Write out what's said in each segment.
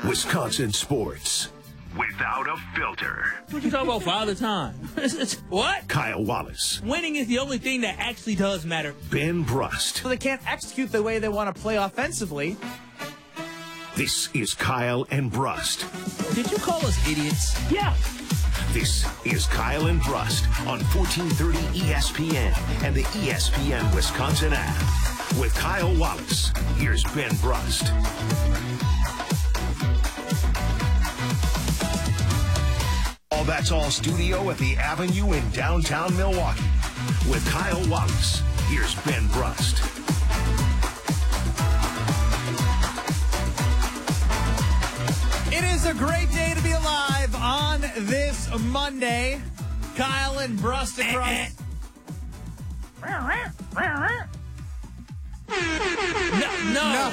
Wisconsin sports without a filter. What you talking about, Father Time? What? Kyle Wallace. Winning is the only thing that actually does matter. Ben Brust. So they can't execute the way they want to play offensively. This is Kyle and Brust. Did you call us idiots? Yeah. This is Kyle and Brust on 1430 ESPN and the ESPN Wisconsin app. With Kyle Wallace, here's Ben Brust. That's All studio at the Avenue in downtown Milwaukee. With Kyle Wallace, here's Ben Brust. It is a great day to be alive on this Monday. Kyle and Brust across. No.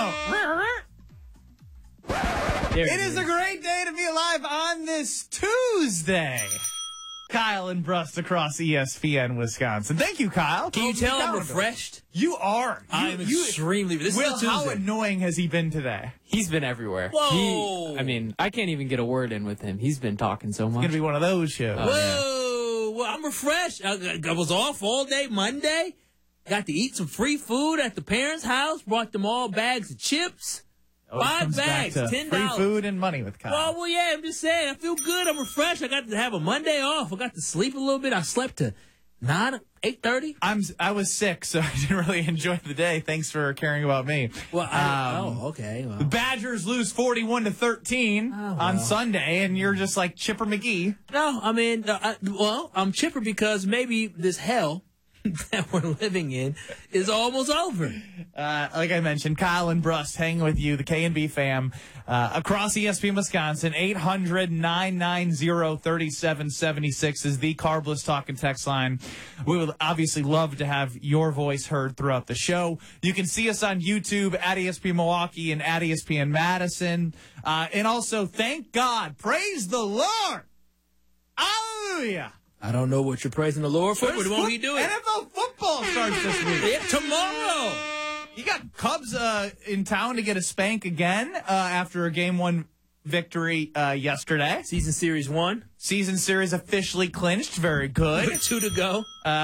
It is a great day to be alive on this Tuesday. Kyle and Brust across ESPN Wisconsin. Thank you, Kyle. Can you tell I'm refreshed? You are. I'm extremely. This Will, is a Tuesday. how annoying has he been today? He's been everywhere. Whoa. I can't even get a word in with him. He's been talking so much. It's going to be one of those shows. Whoa. Well, I'm refreshed. I was off all day Monday. Got to eat some free food at the parents' house. Brought them all bags of chips. 5 bags, $10. Free food and money with Kyle. Well, yeah, I'm just saying. I feel good. I'm refreshed. I got to have a Monday off. I got to sleep a little bit. I slept to 8:30. I was sick, so I didn't really enjoy the day. Thanks for caring about me. Well, okay. Well. The Badgers lose 41-13 on Sunday, and you're just like Chipper McGee. No, I mean, I'm chipper because maybe this hell that we're living in is almost over. Like I mentioned, Kyle and Brust hanging with you, the K&B fam, across ESPN Wisconsin. 800-990-3776 is the Carbless Talk and Text line. We would obviously love to have your voice heard throughout the show. You can see us on YouTube at ESPN Milwaukee and at ESPN Madison. And also, thank God, praise the Lord. Hallelujah. I don't know what you're praising the Lord for, but won't he do it? NFL football starts this week. Yeah, tomorrow. You got Cubs in town to get a spank again after a Game 1 victory yesterday. Season Series 1. Season Series officially clinched. Very good. With 2 to go.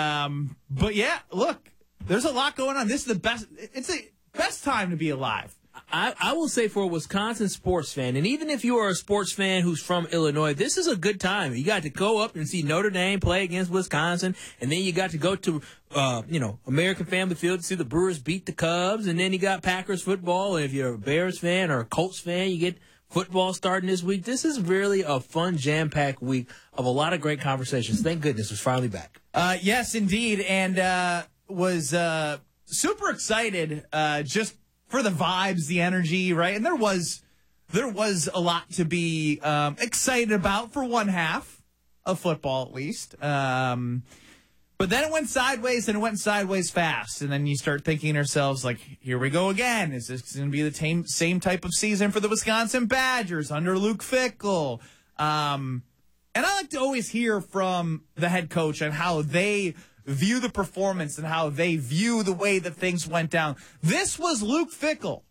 But, yeah, look, there's a lot going on. This is the best. It's the best time to be alive. I will say for a Wisconsin sports fan, and even if you are a sports fan who's from Illinois, this is a good time. You got to go up and see Notre Dame play against Wisconsin, and then you got to go to, American Family Field to see the Brewers beat the Cubs, and then you got Packers football. And if you're a Bears fan or a Colts fan, you get football starting this week. This is really a fun, jam-packed week of a lot of great conversations. Thank goodness it's finally back. Yes, indeed, and was super excited just for the vibes, the energy, right? And there was a lot to be excited about for one half of football, at least. But then it went sideways, and it went sideways fast. And then you start thinking to yourselves, like, here we go again. Is this going to be the same type of season for the Wisconsin Badgers under Luke Fickell? And I like to always hear from the head coach on how they view the performance and how they view the way that things went down. This was Luke Fickell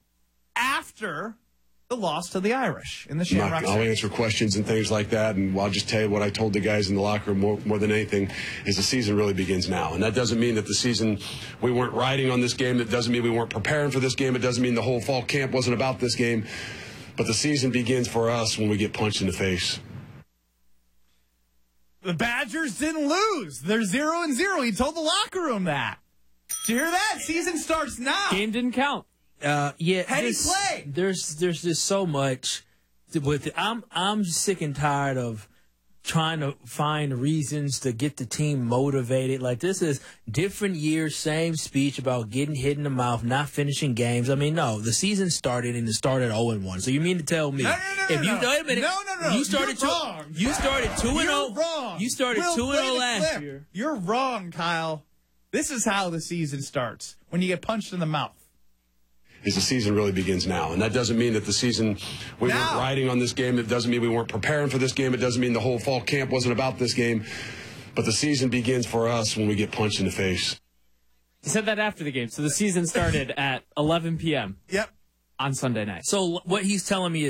after the loss to the Irish in the Shamrock I'll answer questions and things like that, and I'll just tell you what I told the guys in the locker room more than anything is the season really begins now. And that doesn't mean that the season, we weren't riding on this game. That doesn't mean we weren't preparing for this game. It doesn't mean the whole fall camp wasn't about this game. But the season begins for us when we get punched in the face. The Badgers didn't lose. They're 0-0. He told the locker room that. Did you hear that? Season starts now. Game didn't count. Yeah. Heady play. There's just so much with it. I'm sick and tired of trying to find reasons to get the team motivated. Like, this is different years, same speech about getting hit in the mouth, not finishing games. I mean, no, the season started and it started 0-1. So you mean to tell me No. wait a minute. No. You started wrong. You started 2-0. You're wrong. You started 2-0 last year. You're wrong, Kyle. This is how the season starts, when you get punched in the mouth. Is the season really begins now. And that doesn't mean that the season, we weren't riding on this game. It doesn't mean we weren't preparing for this game. It doesn't mean the whole fall camp wasn't about this game. But the season begins for us when we get punched in the face. He said that after the game. So the season started at 11 p.m. Yep. on Sunday night. So what he's telling me is